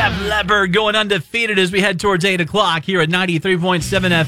Def Leppard going undefeated as we head towards 8 o'clock here at 93.7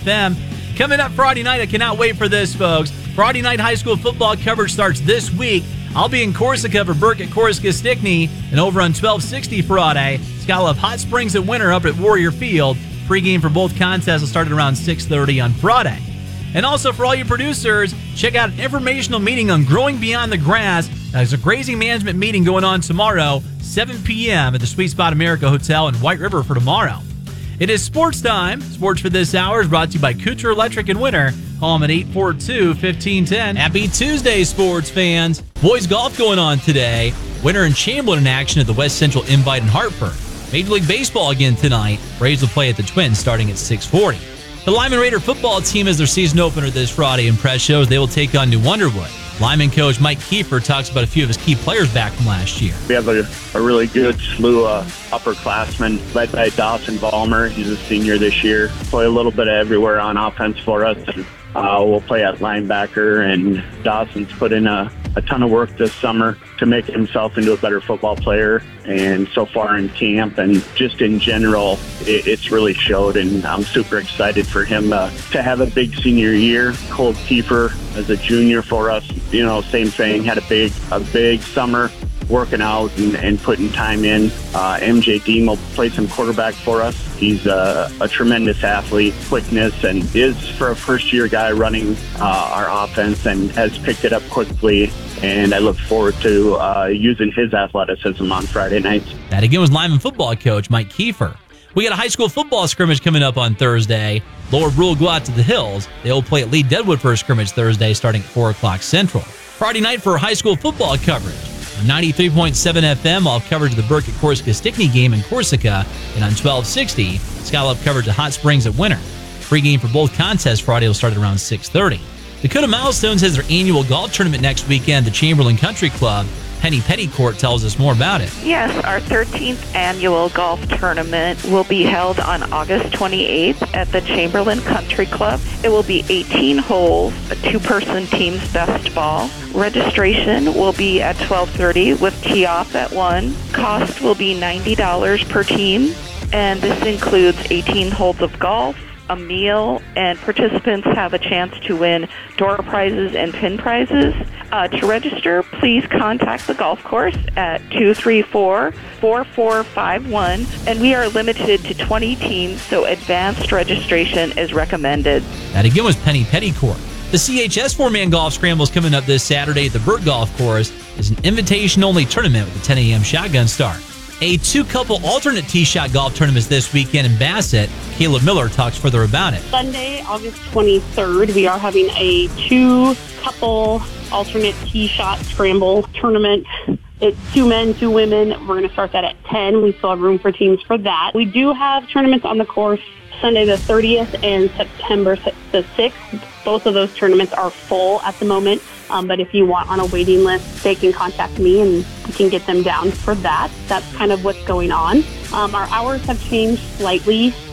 FM. Coming up Friday night, I cannot wait for this, folks. Friday night high school football coverage starts this week. I'll be in Corsica for Burke at Corsica Stickney, and over on 1260 Friday, Scott will have Hot Springs at Winter up at Warrior Field. Pre-game for both contests will start at around 6:30 on Friday. And also for all you producers, check out an informational meeting on growing beyond the grass. There's a grazing management meeting going on tomorrow, 7 p.m. at the Sweet Spot America Hotel in White River for tomorrow. It is sports time. Sports for this hour is brought to you by Kucher Electric and Winter. Home at 842-1510. Happy Tuesday, sports fans. Boys golf going on today. Winter and Chamberlain in action at the West Central Invite in Hartford. Major League Baseball again tonight. Braves will play at the Twins starting at 6:40. The Lyman Raider football team has their season opener this Friday in press shows. They will take on New Underwood. Lyman coach Mike Kiefer talks about a few of his key players back from last year. We have a really good slew of upperclassmen led by Dawson Ballmer. He's a senior this year. Play a little bit of everywhere on offense for us. And, we'll play at linebacker, and Dawson's put in a ton of work this summer to make himself into a better football player. And so far in camp and just in general, it's really showed, and I'm super excited for him to have a big senior year. Cole Kiefer as a junior for us, same thing, had a big summer working out and putting time in. MJ Dean will play some quarterback for us. He's a tremendous athlete, quickness, and is for a first-year guy running our offense and has picked it up quickly. And I look forward to using his athleticism on Friday nights. That again was Lyman football coach Mike Kiefer. We got a high school football scrimmage coming up on Thursday. Lower Brule go out to the Hills. They will play at Lee Deadwood for a scrimmage Thursday starting at 4 o'clock Central. Friday night for high school football coverage. On 93.7 FM, I'll have coverage of the Burke at Corsica Stickney game in Corsica. And on 1260, Scott will have coverage of Hot Springs at Winter. Pre-game for both contests Friday will start at around 6:30. Dakota Milestones has their annual golf tournament next weekend at the Chamberlain Country Club. Penny Petticourt tells us more about it. Yes, our 13th annual golf tournament will be held on August 28th at the Chamberlain Country Club. It will be 18 holes, a two-person team's best ball. Registration will be at 12:30 with tee-off at 1. Cost will be $90 per team, and this includes 18 holes of golf, a meal, and participants have a chance to win door prizes and pin prizes. To register, please contact the golf course at 234-4451, and we are limited to 20 teams, so advanced registration is recommended. That again was Penny Petticourt. The CHS 4-man golf scramble is coming up this Saturday at the Burke Golf Course. It's an invitation-only tournament with a 10 a.m. shotgun start. A two-couple alternate tee shot golf tournaments this weekend in Bassett. Caleb Miller talks further about it. Sunday, August 23rd, we are having a two-couple alternate tee shot scramble tournament. It's 2 men, 2 women. We're going to start that at 10. We still have room for teams for that. We do have tournaments on the course Sunday the 30th and September the 6th. Both of those tournaments are full at the moment. But if you want on a waiting list, they can contact me and we can get them down for that. That's kind of what's going on. Our hours have changed slightly.